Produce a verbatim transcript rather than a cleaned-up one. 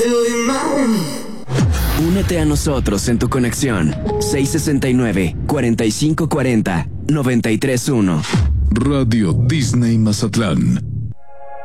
Únete a nosotros en tu conexión seis sesenta y nueve, cuarenta y cinco cuarenta, noventa y tres uno. Radio Disney Mazatlán.